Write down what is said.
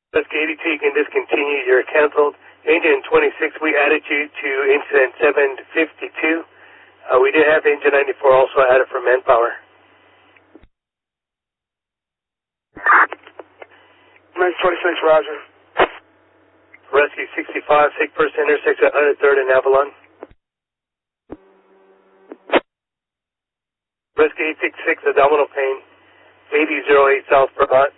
Rescue 82, you can discontinue. You're canceled. Engine 26, we added you to incident 752. We did have engine 94 also added for manpower. Minus 26, roger. Rescue 65, sick person intersects at 103rd and Avalon. Rescue 866, abdominal pain, 8008 South Brabant.